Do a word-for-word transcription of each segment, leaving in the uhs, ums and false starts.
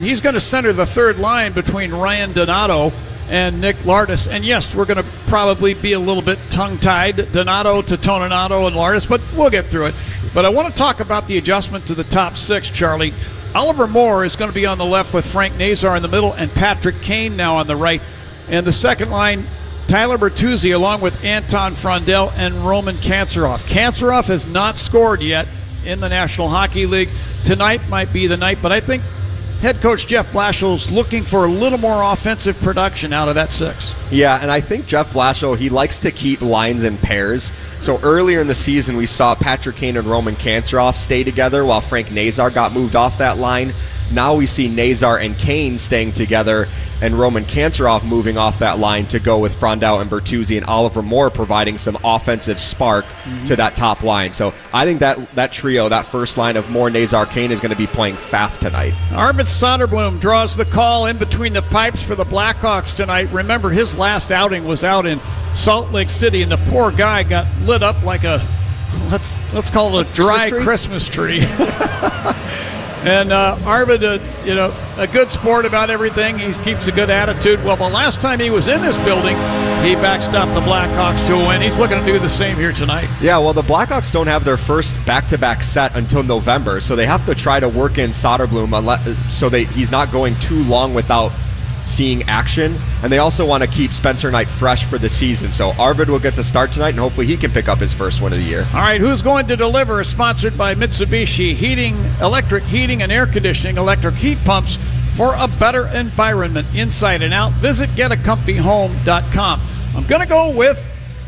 He's going to center the third line between Ryan Donato and Nick Lardis. And yes, we're going to probably be a little bit tongue-tied, Donato to Toninato and Lardis, but we'll get through it. But I want to talk about the adjustment to the top six, Charlie. Oliver Moore is going to be on the left with Frank Nazar in the middle and Patrick Kane now on the right. And the second line, Tyler Bertuzzi along with Anton Frondel and Roman Kanserov. Kanserov has not scored yet in the National Hockey League. Tonight might be the night, but I think head coach Jeff Blashill's looking for a little more offensive production out of that six. Yeah, and I think Jeff Blashill, he likes to keep lines in pairs. So earlier in the season, we saw Patrick Kane and Roman Kanserov stay together while Frank Nazar got moved off that line. Now we see Nazar and Kane staying together and Roman Kanserov moving off that line to go with Frondel and Bertuzzi and Oliver Moore providing some offensive spark mm-hmm. to that top line. So I think that that trio, that first line of Moore, Nazar, Kane is going to be playing fast tonight. Arvid Soderblom draws the call in between the pipes for the Blackhawks tonight. Remember, his last outing was out in Salt Lake City, and the poor guy got lit up like a, let's let's call it a dry Christmas tree. Christmas tree. And uh, Arvid, uh, you know, a good sport about everything. He keeps a good attitude. Well, the last time he was in this building, he backstopped the Blackhawks to a win. He's looking to do the same here tonight. Yeah, well, the Blackhawks don't have their first back-to-back set until November, so they have to try to work in Soderblom unless, so that he's not going too long without seeing action, and they also want to keep Spencer Knight fresh for the season. So Arvid will get the start tonight, and hopefully he can pick up his first win of the year. All right, who's going to deliver is sponsored by Mitsubishi Heating, Electric Heating and Air Conditioning, electric heat pumps for a better environment inside and out. Visit get a comfy home dot com. I'm going to go with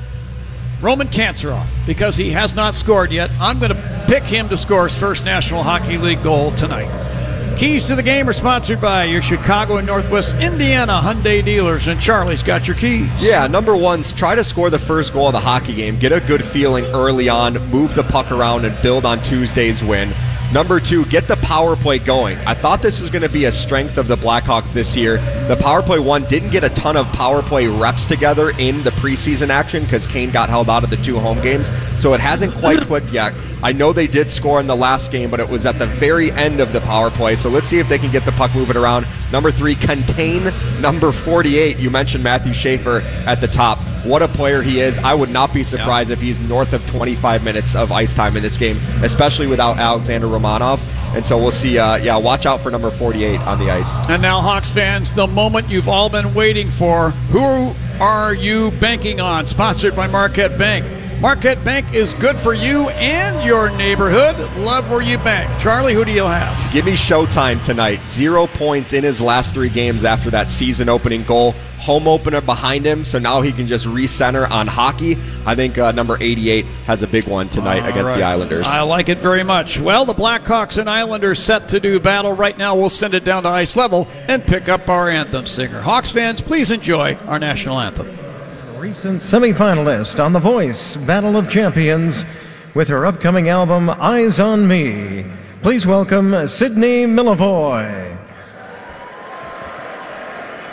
Roman Kanserov because he has not scored yet. I'm going to pick him to score his first National Hockey League goal tonight. Keys to the game are sponsored by your Chicago and Northwest Indiana Hyundai dealers, and Charlie's got your keys. Yeah, number one's try to score the first goal of the hockey game. Get a good feeling early on, move the puck around, and build on Tuesday's win. Number two, get the power play going. I thought this was going to be a strength of the Blackhawks this year. The power play one didn't get a ton of power play reps together in the preseason action because Kane got held out of the two home games, so it hasn't quite clicked yet. I know they did score in the last game, but it was at the very end of the power play, so let's see if they can get the puck moving around. Number three, contain number forty-eight. You mentioned Matthew Schaefer at the top. What a player he is. I would not be surprised yeah. if he's north of twenty-five minutes of ice time in this game, especially without Alexander Romanov. And so we'll see, uh, yeah, watch out for number forty-eight on the ice. And now, Hawks fans, the moment you've all been waiting for. Who are you banking on? Sponsored by Marquette Bank. Marquette Bank is good for you and your neighborhood. Love where you bank. Charlie, who do you have? Give me Showtime tonight. Zero points in his last three games after that season-opening goal. Home opener behind him, so now he can just recenter on hockey. I think uh, number eighty-eight has a big one tonight All against right. the Islanders. I like it very much. Well, the Blackhawks and Islanders set to do battle. Right now, we'll send it down to ice level and pick up our anthem singer. Hawks fans, please enjoy our national anthem. Recent semifinalist on The Voice Battle of Champions with her upcoming album Eyes on Me. Please welcome Sydney Millivoy.